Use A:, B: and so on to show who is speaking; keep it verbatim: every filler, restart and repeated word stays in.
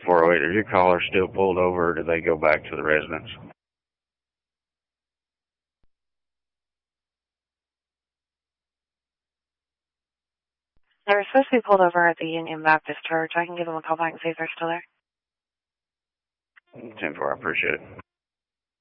A: four oh eight, are your callers still pulled over, or do they go back to the residence?
B: They were supposed to be pulled over at the Union Baptist Church. I can give them a call back and see if they're still there.
A: ten four, I appreciate it.